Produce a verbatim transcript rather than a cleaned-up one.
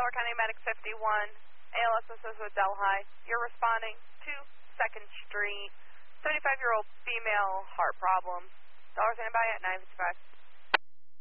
Delaware County Medic fifty-one, A L S associated with Delhi. You're responding to second Street, seventy-five-year-old female, heart problems. Dollar standby at nine fifty-five.